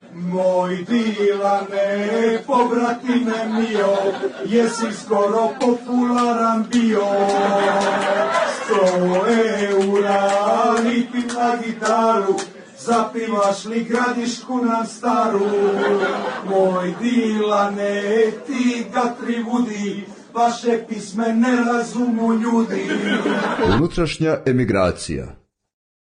Moj Dilane, pobratime mio, jesi skoro popularan bio. 100 eura lipim na gitaru, zapivaš li Gradišku nam staru? Moj Dilane, ti ga trivudi, vaše pisme ne razumu ljudi. Unutrašnja emigracija.